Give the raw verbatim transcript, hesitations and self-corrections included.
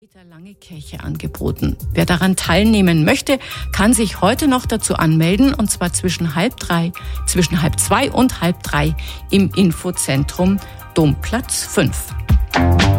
Lange Kirche angeboten. Wer daran teilnehmen möchte, kann sich heute noch dazu anmelden, und zwar zwischen halb drei, zwischen halb zwei und halb drei im Infozentrum Domplatz fünf.